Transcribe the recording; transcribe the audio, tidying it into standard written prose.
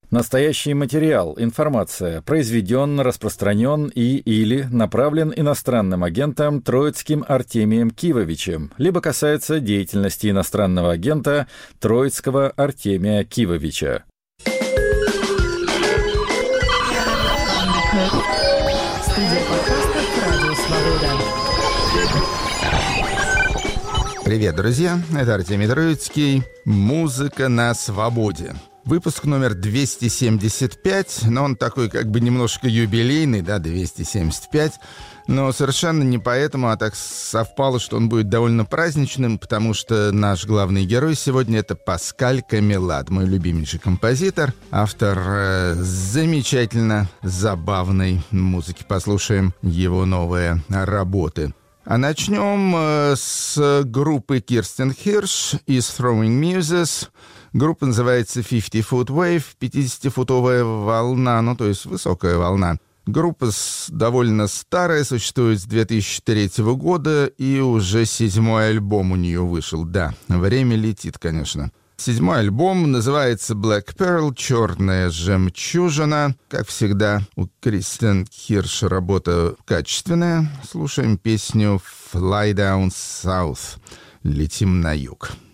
Настоящий материал, информация произведен, распространен или направлен иностранным агентом Троицким Артемием Кивовичем, либо касается деятельности иностранного агента Троицкого Артемия Кивовича. Студия подкастов «Радио Свобода». Привет, друзья! Это Артемий Троицкий. Музыка на свободе. Выпуск номер 275, но он такой как бы немножко юбилейный, да, 275, но совершенно не поэтому, а так совпало, что он будет довольно праздничным, потому что наш главный герой сегодня — это Паскаль Камелад, мой любимейший композитор, автор замечательно забавной музыки. Послушаем его новые работы. А начнем с группы Кирстен Хирш из Throwing Muses. Группа называется 50-Foot Wave, 50-футовая волна, ну то есть высокая волна. Группа довольно старая, существует с 2003 года, и уже 7-й альбом у нее вышел. Да, время летит, конечно. 7-й альбом называется Black Pearl, черная жемчужина. Как всегда, у Кирстен Хирш работа качественная. Слушаем песню Fly Down South. Летим на юг.